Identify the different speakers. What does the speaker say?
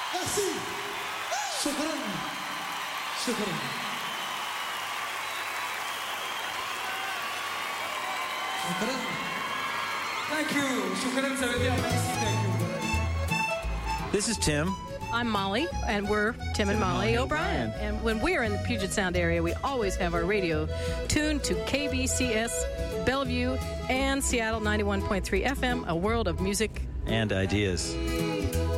Speaker 1: Merci. شكرا. شكرا. شكرا.
Speaker 2: Thank you. شكرا سويديا. Thank you.
Speaker 3: This is Tim.
Speaker 4: I'm Molly, and we're Tim and Molly O'Brien. And when we're in the Puget Sound area, we always have our radio tuned to KBCS, Bellevue, and Seattle 91.3 FM, a world of music
Speaker 3: And ideas.